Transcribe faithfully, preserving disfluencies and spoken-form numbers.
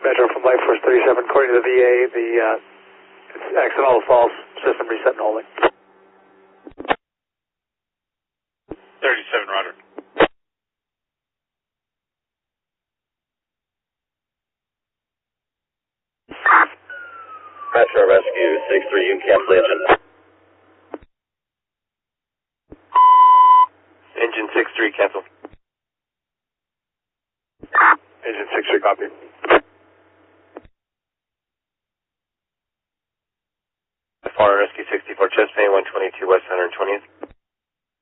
Metro from Life Force thirty-seven, according to the V A, the uh, it's accidental false, system reset and holding. thirty-seven, roger. Metro Rescue six three, you can cancel the engine. Engine six three, cancel. Engine six three, copy. Far Rescue sixty-four, chest main one twenty-two West one hundred twentieth.